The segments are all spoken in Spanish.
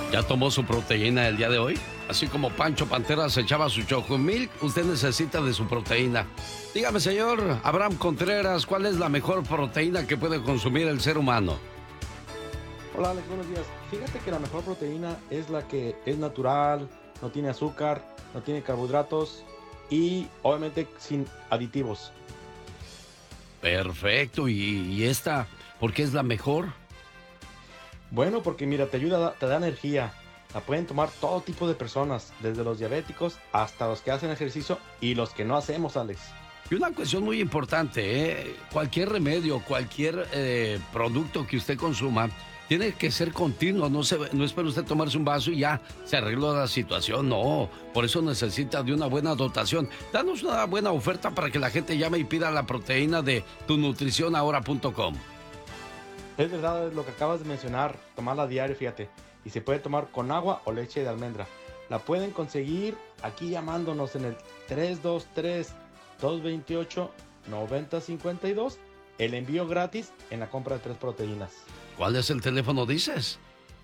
¿Ya tomó su proteína el día de hoy? Así como Pancho Pantera se echaba su Chocomilk, usted necesita de su proteína. Dígame, señor Abraham Contreras, ¿cuál es la mejor proteína que puede consumir el ser humano? Hola Alex, buenos días. Fíjate que la mejor proteína es la que es natural, no tiene azúcar, no tiene carbohidratos y obviamente sin aditivos. Perfecto, ¿y esta por qué es la mejor? Bueno, porque mira, te ayuda, te da energía. La pueden tomar todo tipo de personas, desde los diabéticos hasta los que hacen ejercicio y los que no hacemos, Alex. Y una cuestión muy importante, cualquier remedio, cualquier producto que usted consuma, tiene que ser continuo, no espera usted tomarse un vaso y ya se arregló la situación, no, por eso necesita de una buena dotación. Danos una buena oferta para que la gente llame y pida la proteína de tunutricionahora.com. Es verdad lo que acabas de mencionar, tomarla a diario, fíjate, y se puede tomar con agua o leche de almendra. La pueden conseguir aquí llamándonos en el 323-228-9052, el envío gratis en la compra de 3 proteínas. ¿Cuál es el teléfono, dices?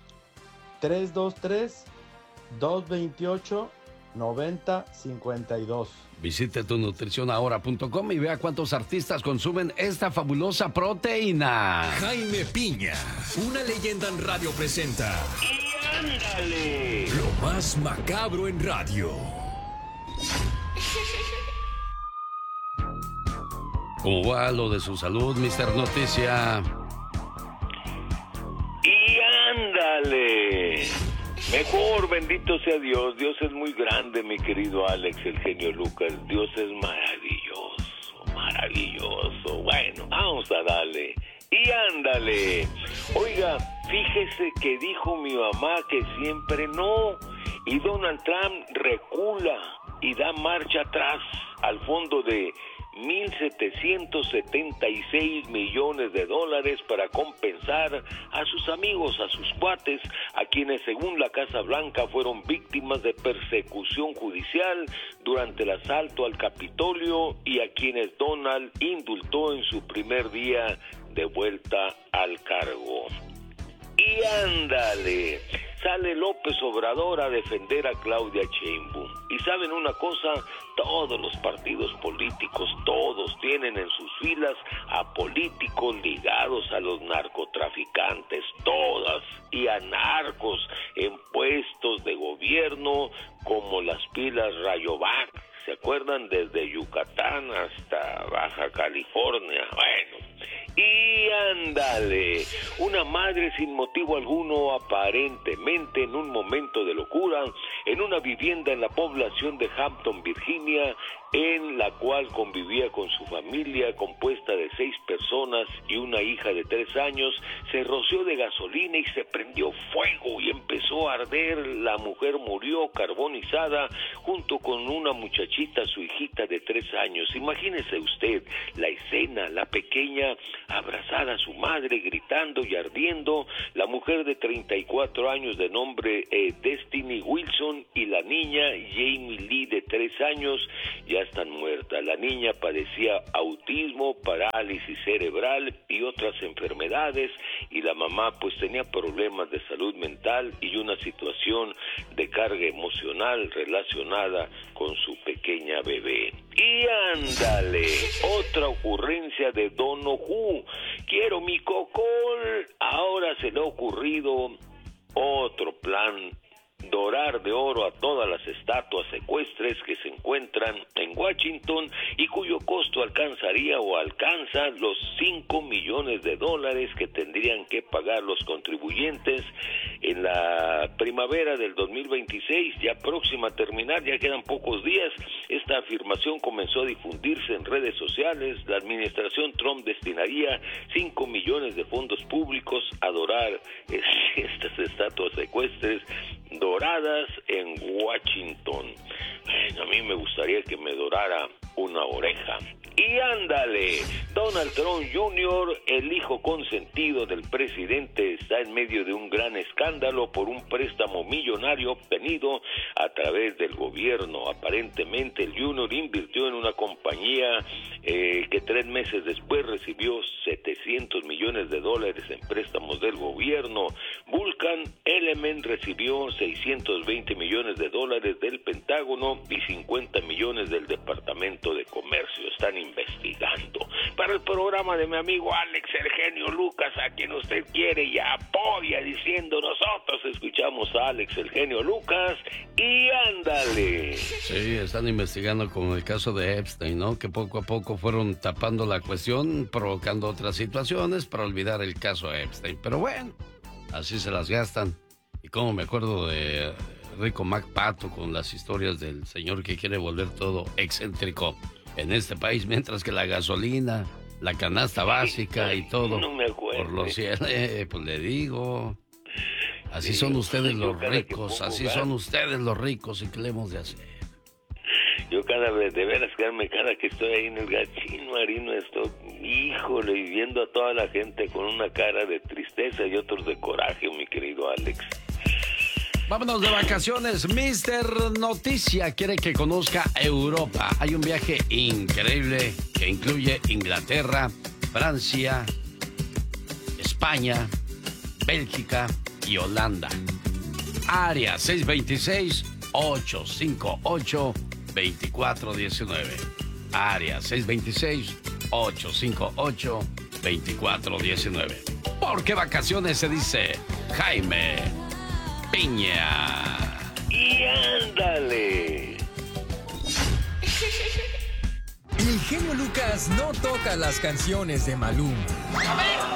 323-228-9052. Visite tunutricionahora.com y vea cuántos artistas consumen esta fabulosa proteína. Jaime Piña, una leyenda en radio presenta. ¡Y ándale! Lo más macabro en radio. ¿Cómo va lo de su salud, Mr. Noticia? ¡Y ándale! Mejor, bendito sea Dios. Dios es muy grande, mi querido Alex, el genio Lucas. Dios es maravilloso, maravilloso. Bueno, vamos a darle. Y ándale. Oiga, fíjese que dijo mi mamá que siempre no. Y Donald Trump recula y da marcha atrás al fondo de $1,776 millones para compensar a sus amigos, a sus cuates, a quienes según la Casa Blanca fueron víctimas de persecución judicial durante el asalto al Capitolio y a quienes Donald indultó en su primer día de vuelta al cargo. Y ándale, sale López Obrador a defender a Claudia Sheinbaum. Y ¿saben una cosa? Todos los partidos políticos, todos tienen en sus filas a políticos ligados a los narcotraficantes, todas, y a narcos en puestos de gobierno como las pilas Rayovac. ¿Se acuerdan? Desde Yucatán hasta Baja California. Bueno, y ándale, una madre sin motivo alguno, aparentemente en un momento de locura, en una vivienda en la población de Hampton, Virginia, en la cual convivía con su familia compuesta de 6 personas y una hija de 3 años, se roció de gasolina y se prendió fuego y empezó a arder. La mujer murió carbonizada junto con una muchachita, su hijita de 3 años. Imagínese usted la escena, la pequeña abrazada a su madre, gritando y ardiendo, la mujer de 34 años de nombre Destiny Wilson y la niña Jamie Lee de 3 años ya están muertas. La niña padecía autismo, parálisis cerebral y otras enfermedades, y la mamá pues tenía problemas de salud mental y una situación de carga emocional relacionada con su pequeña bebé. Y ándale, otra ocurrencia de Don Ojú. Quiero mi cocol. Ahora se le ha ocurrido otro plan: dorar de oro a todas las estatuas ecuestres que se encuentran en Washington y cuyo costo alcanzaría o alcanza los $5 millones que tendrían que pagar los contribuyentes en la primavera del 2026, ya próxima a terminar, ya quedan pocos días. Esta afirmación comenzó a difundirse en redes sociales. La administración Trump destinaría $5 millones de fondos públicos a dorar estas estatuas ecuestres doradas en Washington. Bueno, a mí me gustaría que me dorara una oreja. Y ándale, Donald Trump Jr., el hijo consentido del presidente, está en medio de un gran escándalo por un préstamo millonario obtenido a través del gobierno. Aparentemente el Jr. invirtió en una compañía que 3 meses después recibió $700 millones en préstamos del gobierno. Vulcan Element recibió $620 millones del Pentágono y 50 millones del Departamento de Comercio. Están investigando. Para el programa de mi amigo Alex el genio Lucas, a quien usted quiere y apoya, diciendo nosotros escuchamos a Alex el genio Lucas y ándale. Sí, están investigando con el caso de Epstein, ¿no? Que poco a poco fueron tapando la cuestión, provocando otras situaciones para olvidar el caso Epstein. Pero bueno, así se las gastan. Y como me acuerdo de Rico MacPato con las historias del señor que quiere volver todo excéntrico en este país, mientras que la gasolina, la canasta básica y todo, no me acuerdo, por los cielos, pues le digo, así son ustedes los ricos, así son ustedes los ricos, ¿y qué le hemos de hacer? Yo cada vez, de veras, cada que estoy ahí en el Gachín Marino, estoy, híjole, y viendo a toda la gente con una cara de tristeza y otros de coraje, mi querido Alex. Vámonos de vacaciones. Mr. Noticia quiere que conozca Europa. Hay un viaje increíble que incluye Inglaterra, Francia, España, Bélgica y Holanda. Área 626-858-2419. Área 626-858-2419. Porque vacaciones se dice Jaime Piña. Y ándale. El genio Lucas no toca las canciones de Maluma. A ver,